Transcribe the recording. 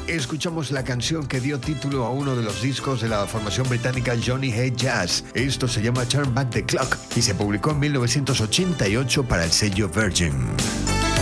escuchamos la canción que dio título a uno de los discos de la formación británica Johnny Hate Jazz. Esto se llama Turn Back the Clock y se publicó en 1988 para el sello Virgin.